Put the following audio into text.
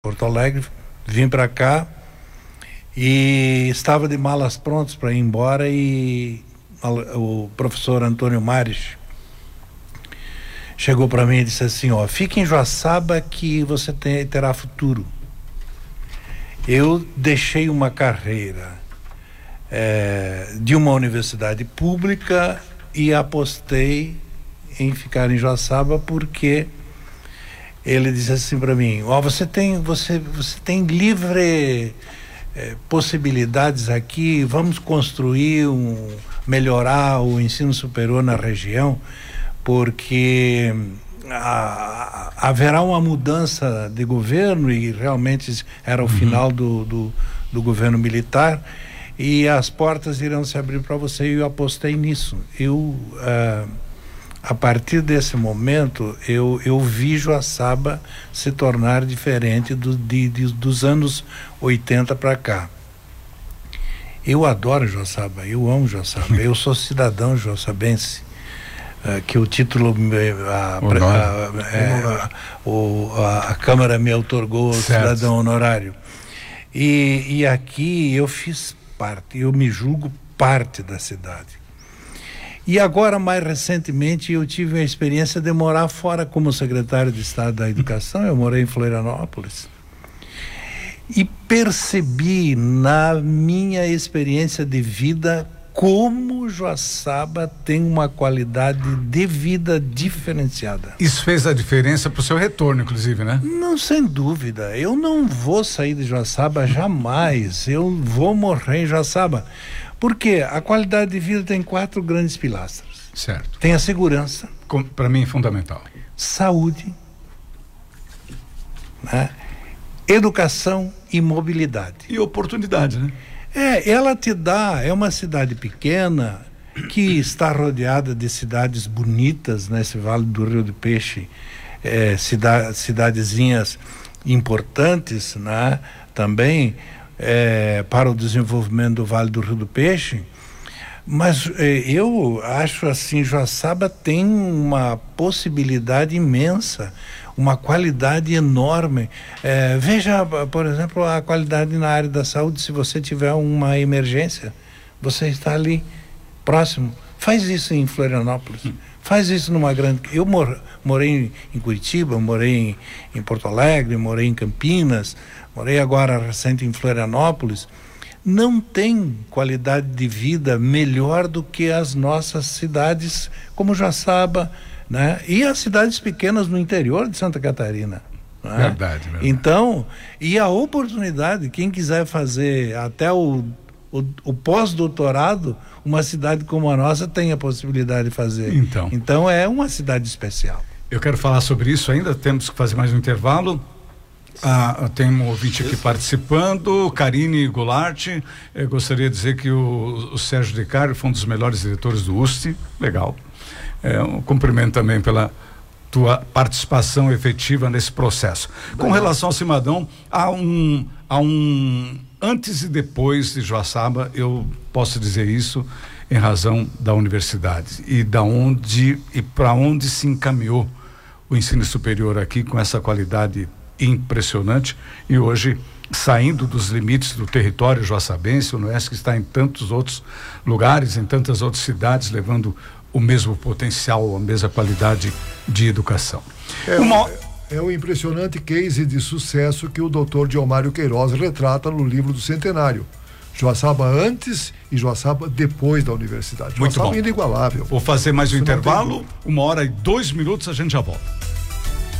Porto Alegre, vim para cá e estava de malas prontas para ir embora e o professor Antônio Mares chegou para mim e disse assim, fique em Joaçaba que você terá futuro. Eu deixei uma carreira de uma universidade pública e apostei em ficar em Joaçaba porque ele disse assim para mim, você tem livre possibilidades aqui, vamos construir melhorar o ensino superior na região, porque haverá uma mudança de governo e realmente era o final do governo militar e as portas irão se abrir para você, e eu apostei nisso. A partir desse momento eu vi Joaçaba se tornar diferente dos anos 80 para cá. Eu adoro Joaçaba, eu amo Joaçaba, eu sou cidadão joaçabense, que o título a Câmara me outorgou cidadão honorário, e aqui eu fiz parte, eu me julgo parte da cidade. E agora, mais recentemente, eu tive a experiência de morar fora como secretário de Estado da Educação. Eu morei em Florianópolis e percebi na minha experiência de vida como Joaçaba tem uma qualidade de vida diferenciada. Isso fez a diferença para o seu retorno, inclusive, né? Não, sem dúvida. Eu não vou sair de Joaçaba jamais. Eu vou morrer em Joaçaba. Porque a qualidade de vida tem 4 grandes pilastras. Certo. Tem a segurança. Para mim é fundamental. Saúde, né? Educação e mobilidade. E oportunidade, né? Ela te dá, é uma cidade pequena que está rodeada de cidades bonitas nesse Vale do Rio do Peixe, cidadezinhas importantes, né? Também para o desenvolvimento do Vale do Rio do Peixe, mas eu acho assim, Joaçaba tem uma possibilidade imensa, uma qualidade enorme. Veja, por exemplo, a qualidade na área da saúde. Se você tiver uma emergência, você está ali próximo. Faz isso em Florianópolis, faz isso numa grande... Eu morei em Curitiba, morei em Porto Alegre, morei em Campinas, morei agora recente em Florianópolis. Não tem qualidade de vida melhor do que as nossas cidades como Joaçaba, né? E as cidades pequenas no interior de Santa Catarina, né? Verdade. Então, e a oportunidade, quem quiser fazer até o pós-doutorado, uma cidade como a nossa tem a possibilidade de fazer. Então é uma cidade especial. Eu quero falar sobre isso ainda, temos que fazer mais um intervalo. Tem um ouvinte aqui participando, Karine Goulart. Gostaria de dizer que o Sérgio De Cário foi um dos melhores diretores do UST. Legal. Um cumprimento também pela tua participação efetiva nesse processo. Com relação ao Cimadão, há um antes e depois de Joaçaba. Eu posso dizer isso em razão da universidade e para onde se encaminhou o ensino superior aqui com essa qualidade impressionante, e hoje saindo dos limites do território joaçabense. O Noesc está em tantos outros lugares, em tantas outras cidades, levando o mesmo potencial, a mesma qualidade de educação. É um impressionante case de sucesso que o Dr. Diomário Queiroz retrata no livro do Centenário. Joaçaba antes e Joaçaba depois da universidade. Muito Joaçaba bom. Inigualável. Vou fazer mais um intervalo, 1h02, a gente já volta.